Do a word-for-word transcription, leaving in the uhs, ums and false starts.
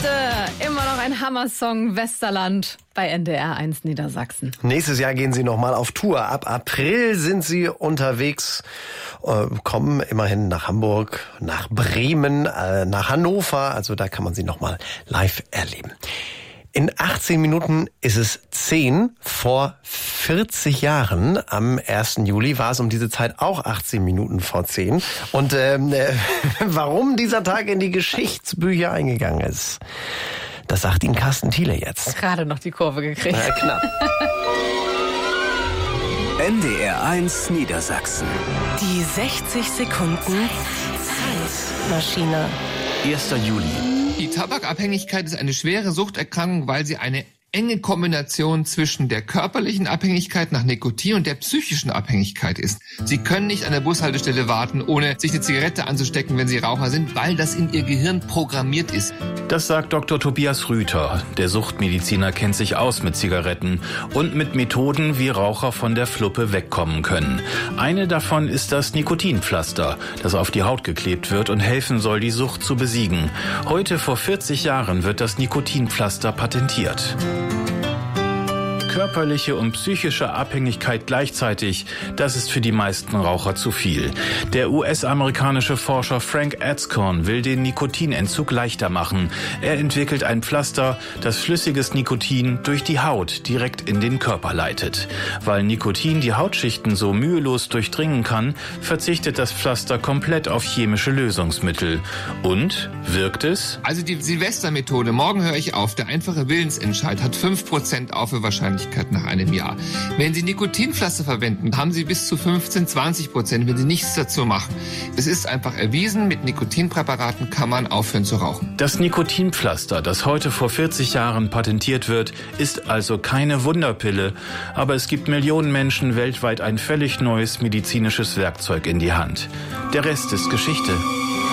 Liste. Immer noch ein Hammersong, Westerland bei N D R eins Niedersachsen. Nächstes Jahr gehen Sie nochmal auf Tour. Ab April sind Sie unterwegs, äh, kommen immerhin nach Hamburg, nach Bremen, äh, nach Hannover. Also da kann man Sie nochmal live erleben. In achtzehn Minuten ist es zehn vor vierzig Jahren. Am ersten Juli war es um diese Zeit auch achtzehn Minuten vor zehn. Und ähm, äh, warum dieser Tag in die Geschichtsbücher eingegangen ist, das sagt Ihnen Carsten Thiele jetzt. Gerade noch die Kurve gekriegt. Na, knapp. N D R eins Niedersachsen. Die sechzig Sekunden Zeitmaschine. erster Juli. Die Tabakabhängigkeit ist eine schwere Suchterkrankung, weil sie eine enge Kombination zwischen der körperlichen Abhängigkeit nach Nikotin und der psychischen Abhängigkeit ist. Sie können nicht an der Bushaltestelle warten, ohne sich eine Zigarette anzustecken, wenn Sie Raucher sind, weil das in Ihr Gehirn programmiert ist. Das sagt Doktor Tobias Rüther. Der Suchtmediziner kennt sich aus mit Zigaretten und mit Methoden, wie Raucher von der Fluppe wegkommen können. Eine davon ist das Nikotinpflaster, das auf die Haut geklebt wird und helfen soll, die Sucht zu besiegen. Heute vor vierzig Jahren wird das Nikotinpflaster patentiert. Körperliche und psychische Abhängigkeit gleichzeitig, das ist für die meisten Raucher zu viel. Der U S-amerikanische Forscher Frank Adscorn will den Nikotinentzug leichter machen. Er entwickelt ein Pflaster, das flüssiges Nikotin durch die Haut direkt in den Körper leitet. Weil Nikotin die Hautschichten so mühelos durchdringen kann, verzichtet das Pflaster komplett auf chemische Lösungsmittel. Und wirkt es? Also die Silvestermethode, morgen höre ich auf, der einfache Willensentscheid hat fünf Prozent Aufhörwahrscheinlichkeit nach einem Jahr. Wenn Sie Nikotinpflaster verwenden, haben Sie bis zu fünfzehn, zwanzig Prozent, wenn Sie nichts dazu machen. Es ist einfach erwiesen, mit Nikotinpräparaten kann man aufhören zu rauchen. Das Nikotinpflaster, das heute vor vierzig Jahren patentiert wird, ist also keine Wunderpille. Aber es gibt Millionen Menschen weltweit ein völlig neues medizinisches Werkzeug in die Hand. Der Rest ist Geschichte.